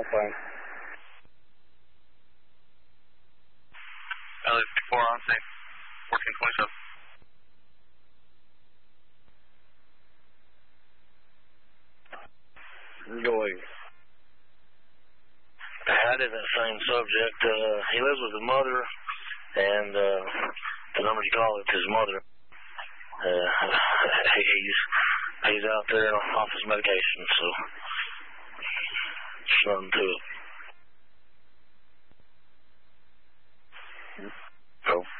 fine. LA4 on scene, 1427. Going. Howdy, that same subject. He lives with his mother, and the number you call it's his mother. He's out there off his medication, so there's nothing to it.